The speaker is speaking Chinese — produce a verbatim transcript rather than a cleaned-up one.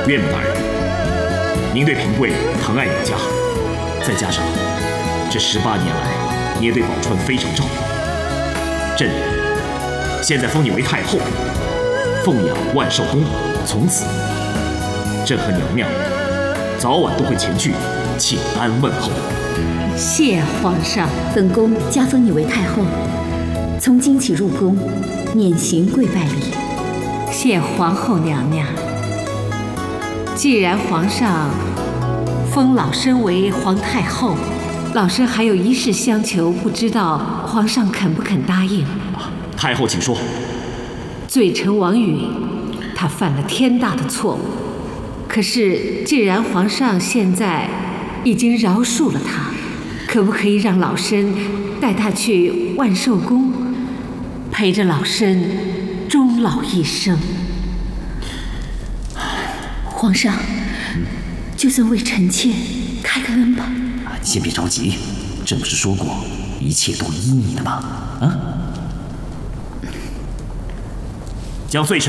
岳母大人，您对平贵疼爱有加，再加上这十八年来，你也对宝钏非常照顾，朕现在封你为太后，奉养万寿宫，从此朕和娘娘早晚都会前去请安问候。 谢皇上， 本宫加封你为太后，从今起入宫，免行跪拜礼。 谢皇后娘娘。既然皇上封老身为皇太后，老身还有一事相求，不知道皇上肯不肯答应？ 太后请说。 罪臣王允，他犯了天大的错误，可是既然皇上现在已经饶恕了他，可不可以让老身带他去万寿宫，陪着老身终老一生？ 皇上，就算为臣妾开个恩吧。 先别着急，朕不是说过一切都依你的吗？啊！ 将罪臣